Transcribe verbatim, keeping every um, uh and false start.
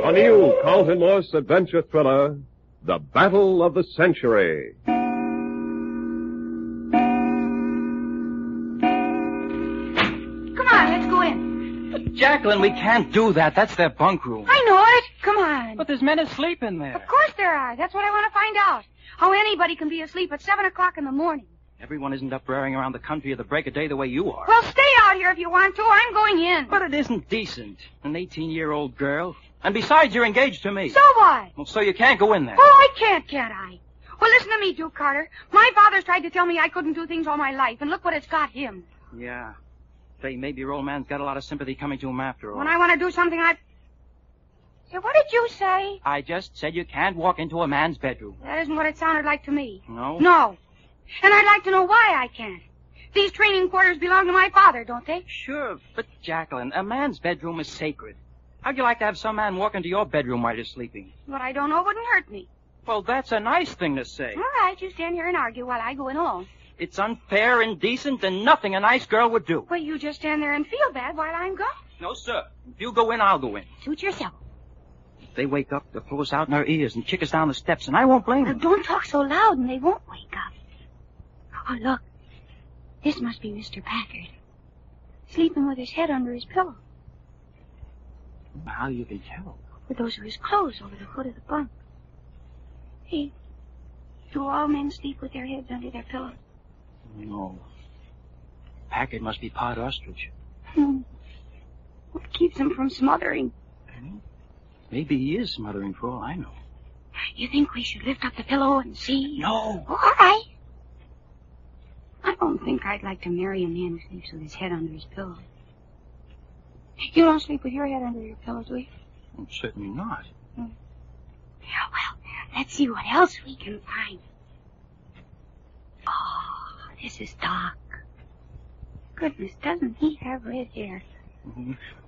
A new Carlton Morse adventure thriller, The Battle of the Century. Come on, let's go in. But Jacqueline, we can't do that. That's their bunk room. I know it. Come on. But there's men asleep in there. Of course there are. That's what I want to find out. How anybody can be asleep at seven o'clock in the morning. Everyone isn't up raring around the country at the break of day the way you are. Well, stay out here if you want to. I'm going in. But it isn't decent. An eighteen-year-old girl. And besides, you're engaged to me. So what? Well, so you can't go in there. Oh, I can't, can't I? Well, listen to me, Duke Carter. My father's tried to tell me I couldn't do things all my life, and look what it's got him. Yeah. Say, maybe your old man's got a lot of sympathy coming to him after all. When I want to do something, I... Say, what did you say? I just said you can't walk into a man's bedroom. That isn't what it sounded like to me. No? No. And I'd like to know why I can't. These training quarters belong to my father, don't they? Sure, but Jacqueline, a man's bedroom is sacred. How'd you like to have some man walk into your bedroom while you're sleeping? What I don't know wouldn't hurt me. Well, that's a nice thing to say. All right, you stand here and argue while I go in alone. It's unfair, indecent, and nothing a nice girl would do. Well, you just stand there and feel bad while I'm gone. No, sir. If you go in, I'll go in. Suit yourself. If they wake up, they'll pull us out in our ears and kick us down the steps, and I won't blame Now, them. don't talk so loud and they won't wake up. Oh, look. This must be Mister Packard. Sleeping with his head under his pillow. How you can tell? With those are his clothes over the foot of the bunk. Hey, do all men sleep with their heads under their pillows? No. Packard must be part ostrich. Hmm. What keeps him from smothering? Hmm? Maybe he is smothering for all I know. You think we should lift up the pillow and see? No. All right. I don't think I'd like to marry a man who sleeps with his head under his pillow. You don't sleep with your head under your pillow, do you? Well, certainly not. Hmm. Yeah, well, let's see what else we can find. Oh, this is Doc. Goodness, doesn't he have red hair? Mm-hmm.